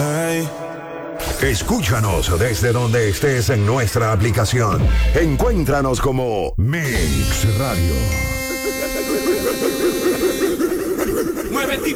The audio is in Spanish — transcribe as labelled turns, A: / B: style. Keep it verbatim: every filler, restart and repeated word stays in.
A: Ey.
B: Escúchanos desde donde estés en nuestra aplicación. Encuéntranos como Mix Radio.